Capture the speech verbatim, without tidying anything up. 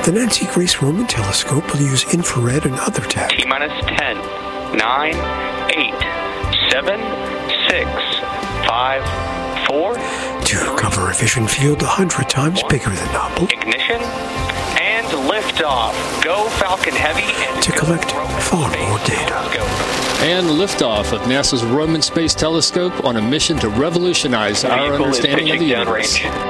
The Nancy Grace Roman Telescope will use infrared and other tech. T-minus ten, nine, eight, seven, six, five, four. To cover a vision field a hundred times one. Bigger than Hubble. Ignition and liftoff. Go Falcon Heavy. And to collect far more data. And liftoff of NASA's Roman Space Telescope on a mission to revolutionize our understanding of the universe.